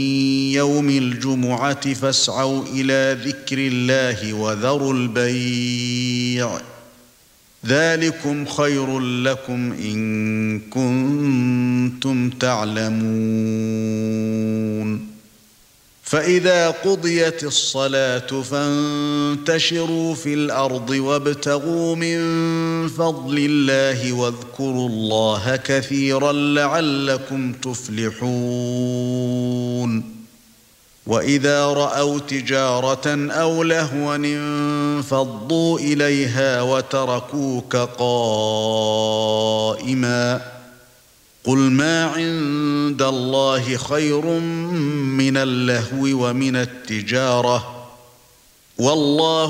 يوم الجمعة فاسعوا إلى ذكر الله وذروا البيع ذلكم خير لكم إن كنتم تعلمون فإذا قضيت الصلاة فانتشروا في الأرض وابتغوا من فضل الله واذكروا الله كثيرا لعلكم تفلحون وإذا رأوا تجارة أو لهوا انفضوا إليها وتركوك قائما قل ما عند الله خير من اللهو ومن التجارة والله